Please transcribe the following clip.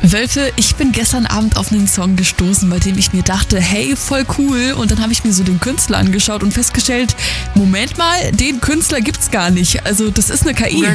Wölfe, ich bin gestern Abend auf einen Song gestoßen, bei dem ich mir dachte, hey, voll cool. Und dann habe ich mir so den Künstler angeschaut und festgestellt, Moment mal, den Künstler gibt's gar nicht. Also das ist eine KI.